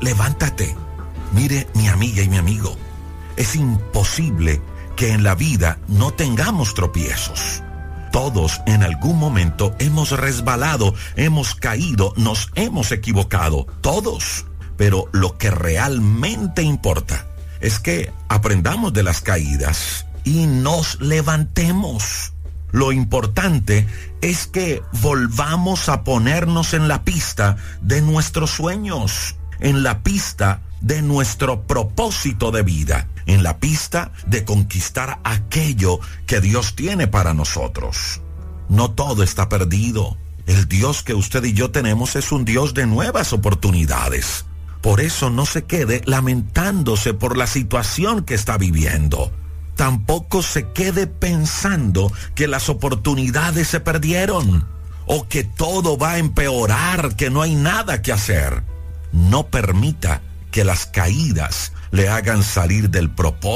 levántate. Mire, mi amiga y mi amigo, es imposible que en la vida no tengamos tropiezos. Todos en algún momento hemos resbalado, hemos caído, nos hemos equivocado, todos. Pero lo que realmente importa es que aprendamos de las caídas y nos levantemos. Lo importante es que volvamos a ponernos en la pista de nuestros sueños, en la pista de nuestro propósito de vida, en la pista de conquistar aquello que Dios tiene para nosotros. No todo está perdido. El Dios que usted y yo tenemos es un Dios de nuevas oportunidades. Por eso no se quede lamentándose por la situación que está viviendo. Tampoco se quede pensando que las oportunidades se perdieron o que todo va a empeorar, que no hay nada que hacer. No permita que las caídas le hagan salir del propósito